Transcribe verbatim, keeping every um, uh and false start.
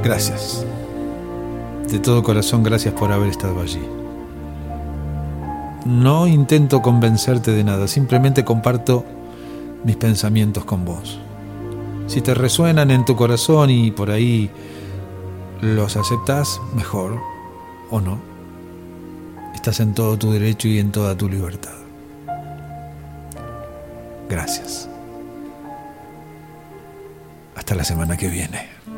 Gracias. De todo corazón, gracias por haber estado allí. No intento convencerte de nada, simplemente comparto mis pensamientos con vos. Si te resuenan en tu corazón y por ahí los aceptás, mejor, o no. Estás en todo tu derecho y en toda tu libertad. Gracias. Hasta la semana que viene.